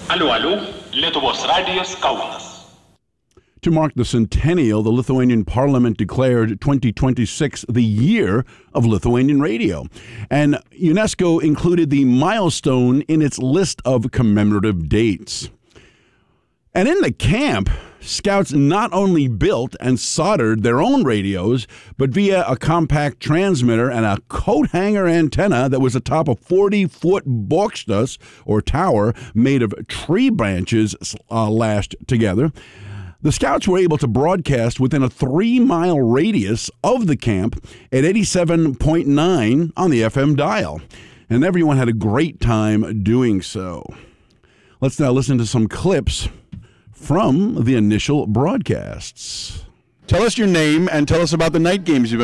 Alų, Lietuvos radijas Kaunas. To mark the centennial, the Lithuanian Parliament declared 2026 the year of Lithuanian radio. And UNESCO included the milestone in its list of commemorative dates. And in the camp, Scouts not only built and soldered their own radios, but via a compact transmitter and a coat hanger antenna that was atop a 40-foot bokstas, or tower, made of tree branches lashed together, the Scouts were able to broadcast within a 3-mile radius of the camp at 87.9 on the FM dial. And everyone had a great time doing so. Let's now listen to some clips from the initial broadcasts. Tell us your name and tell us about the night games you've been